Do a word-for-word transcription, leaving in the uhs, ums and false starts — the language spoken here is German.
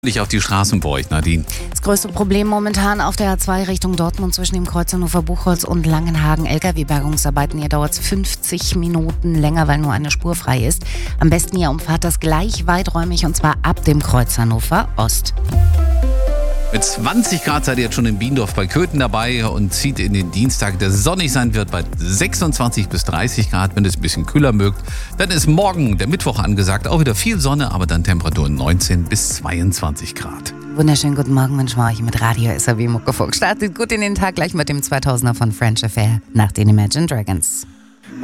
Nicht auf die Straßen bei euch, Nadine. Das größte Problem momentan auf der A zwei Richtung Dortmund zwischen dem Kreuz Hannover-Buchholz und Langenhagen. L K W-Bergungsarbeiten, hier dauert es fünfzig Minuten länger, weil nur eine Spur frei ist. Am besten ihr umfahrt das gleich weiträumig und zwar ab dem Kreuz Hannover Ost. Mit zwanzig Grad seid ihr jetzt schon in Biendorf bei Köthen dabei und zieht in den Dienstag, der sonnig sein wird bei sechsundzwanzig bis dreißig Grad. Wenn ihr es ein bisschen kühler mögt, dann ist morgen, der Mittwoch, angesagt. Auch wieder viel Sonne, aber dann Temperaturen neunzehn bis zweiundzwanzig Grad. Wunderschönen guten Morgen wünschen wir euch mit Radio S R W Muckefuck. Startet gut in den Tag gleich mit dem zweitausender von French Affair nach den Imagine Dragons.